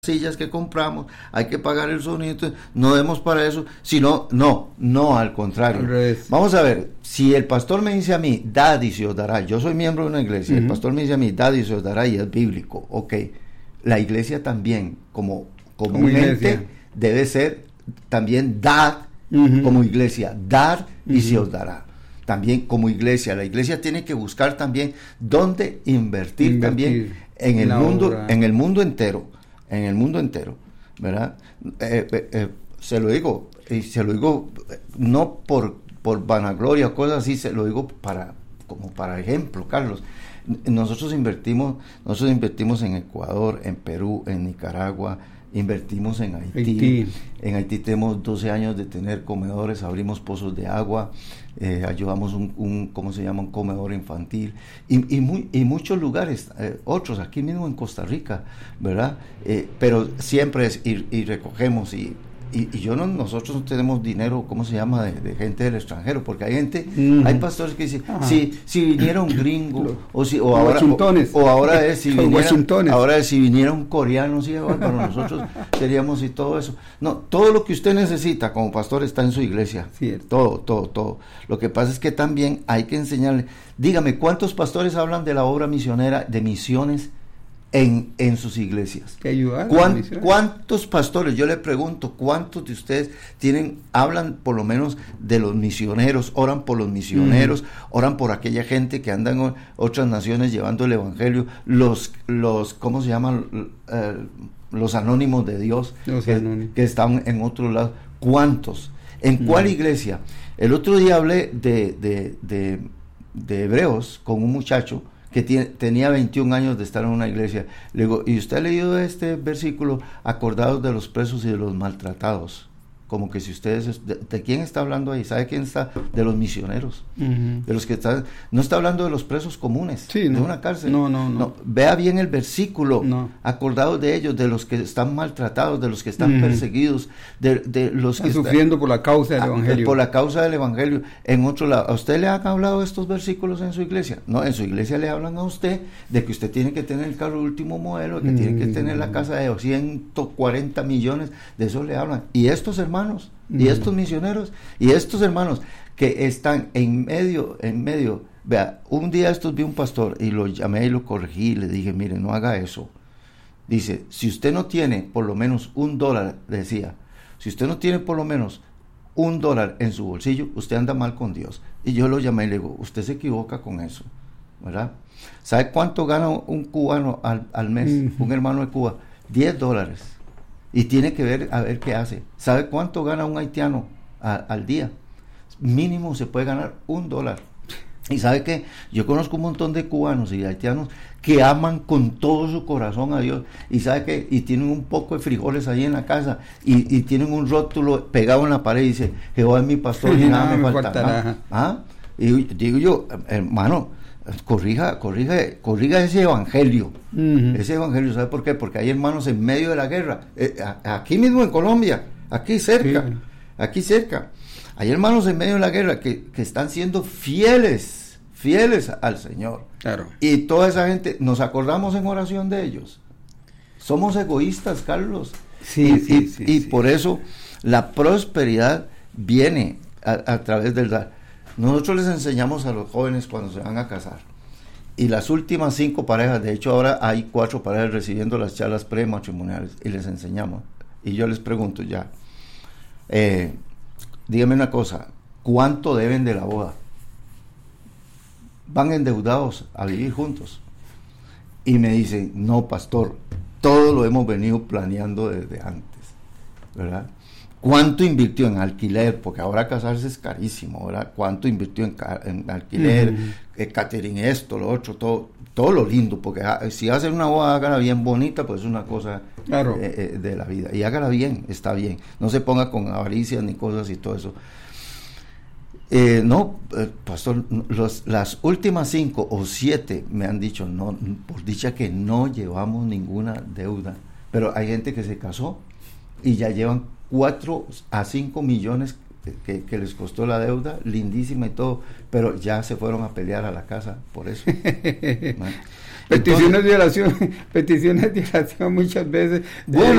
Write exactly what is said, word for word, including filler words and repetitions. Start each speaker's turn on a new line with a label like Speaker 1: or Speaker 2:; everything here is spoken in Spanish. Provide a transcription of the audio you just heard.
Speaker 1: sillas que compramos, hay que pagar el sonido, entonces no demos para eso, sino, no, no, al contrario. Vamos a ver, si el pastor me dice a mí, dad y se os dará, yo soy miembro de una iglesia, uh-huh. El pastor me dice a mí, dad y se os dará, y es bíblico, ok, la iglesia también, como comúnmente, debe ser también dad, uh-huh. como iglesia, dar y uh-huh. se os dará. También como iglesia, la iglesia tiene que buscar también dónde invertir, invertir también en el mundo, obra. en el mundo entero. en el mundo entero, ¿verdad? Eh, eh, eh, se lo digo, y se lo digo no por, por vanagloria o cosas así, se lo digo para, como para ejemplo, Carlos. Nosotros invertimos, nosotros invertimos en Ecuador, en Perú, en Nicaragua, invertimos en Haití. Haití. En Haití tenemos doce años de tener comedores, abrimos pozos de agua, eh, ayudamos un, un, ¿cómo se llama? Un comedor infantil, y, y, muy, y muchos lugares, eh, otros, aquí mismo en Costa Rica, ¿verdad? Eh, pero siempre es, y, y recogemos, y, y, y yo no, nosotros no tenemos dinero, ¿cómo se llama? De, de gente del extranjero, porque hay gente, uh-huh. hay pastores que dicen, si, si viniera un gringo, Lo, o si, o ahora, o, o ahora es, si viniera, ahora es, si viniera un coreano, sí, para nosotros seríamos y todo eso. No, todo lo que usted necesita como pastor está en su iglesia, Cierto. todo, todo, todo. Lo que pasa es que también hay que enseñarle, dígame, ¿cuántos pastores hablan de la obra misionera, de misiones, En, en sus iglesias?
Speaker 2: Que ayudar,
Speaker 1: ¿Cuán, ¿Cuántos pastores, yo le pregunto, cuántos de ustedes tienen, hablan por lo menos de los misioneros, oran por los misioneros, mm. oran por aquella gente que anda en otras naciones llevando el evangelio, los, los ¿cómo se llaman? Eh, los anónimos de Dios,
Speaker 2: los
Speaker 1: que,
Speaker 2: anónimos.
Speaker 1: que están en otro lado. ¿Cuántos? ¿En mm. cuál iglesia? El otro día hablé de, de, de, de Hebreos con un muchacho que tiene, tenía veintiún años de estar en una iglesia. Le digo, ¿y usted ha leído este versículo? Acordados de los presos y de los maltratados. Como que si ustedes, ¿de, de quién está hablando ahí? ¿Sabe quién está? De los misioneros. Uh-huh. De los que están, no está hablando de los presos comunes,
Speaker 2: sí, no,
Speaker 1: de una cárcel.
Speaker 2: No, no, no. no
Speaker 1: vea bien el versículo.
Speaker 2: No.
Speaker 1: Acordados de ellos, de los que están maltratados, de los que están uh-huh. perseguidos, de, de los
Speaker 2: están
Speaker 1: que
Speaker 2: sufriendo
Speaker 1: están,
Speaker 2: por la causa del
Speaker 1: a,
Speaker 2: evangelio.
Speaker 1: Por la causa del evangelio. En otro lado, ¿a usted le han hablado de estos versículos en su iglesia? No, en su iglesia le hablan a usted de que usted tiene que tener el carro último modelo, que uh-huh. tiene que tener la casa de ciento cuarenta millones, de eso le hablan. Y estos hermanos, y estos misioneros, y estos hermanos que están en medio, en medio, vea, un día estos vi un pastor y lo llamé y lo corregí y le dije, mire, no haga eso. Dice, si usted no tiene por lo menos un dólar, decía, si usted no tiene por lo menos un dólar en su bolsillo, usted anda mal con Dios. Y yo lo llamé y le digo, usted se equivoca con eso, ¿verdad? ¿Sabe cuánto gana un cubano al, al mes? Uh-huh. Un hermano de Cuba, diez dólares. Y tiene que ver a ver qué hace. ¿Sabe cuánto gana un haitiano a, al día? Mínimo se puede ganar un dólar. Y sabe que yo conozco un montón de cubanos y de haitianos que aman con todo su corazón a Dios, y sabe que y tienen un poco de frijoles ahí en la casa, y, y tienen un rótulo pegado en la pared y dice, Jehová es mi pastor y nada me faltará. ¿Ah? Y digo yo, hermano, corrija, corrija, corrija ese evangelio, uh-huh. ese evangelio, ¿sabe por qué? Porque hay hermanos en medio de la guerra, eh, a, aquí mismo en Colombia, aquí cerca, sí. aquí cerca, hay hermanos en medio de la guerra que, que están siendo fieles, fieles al Señor,
Speaker 2: claro.
Speaker 1: Y toda esa gente, nos acordamos en oración de ellos. Somos egoístas, Carlos,
Speaker 2: sí,
Speaker 1: y,
Speaker 2: sí,
Speaker 1: y,
Speaker 2: sí,
Speaker 1: y
Speaker 2: sí.
Speaker 1: por eso la prosperidad viene a, a través del dar. Nosotros les enseñamos a los jóvenes cuando se van a casar, y las últimas cinco parejas, de hecho ahora hay cuatro parejas recibiendo las charlas prematrimoniales, y les enseñamos, y yo les pregunto ya, eh, dígame una cosa, ¿cuánto deben de la boda? Van endeudados a vivir juntos, y me dicen, no pastor, todo lo hemos venido planeando desde antes, ¿verdad? ¿Cuánto invirtió en alquiler? Porque ahora casarse es carísimo, ¿verdad? ¿Cuánto invirtió en, en alquiler, uh-huh. eh, catering, esto, lo otro, todo, todo lo lindo? Porque ah, si hace una boda, hágala bien bonita, pues es una cosa
Speaker 2: claro.
Speaker 1: eh, eh, de la vida. Y hágala bien, está bien. No se ponga con avaricias ni cosas y todo eso. Eh, no, eh, pastor, los, las últimas cinco o siete me han dicho, no, por dicha que no llevamos ninguna deuda. Pero hay gente que se casó y ya llevan cuatro a cinco millones que, que les costó la deuda, lindísima y todo, pero ya se fueron a pelear a la casa por eso. ¿No?
Speaker 2: Peticiones Entonces, de oración, peticiones de oración muchas veces.
Speaker 1: Bueno,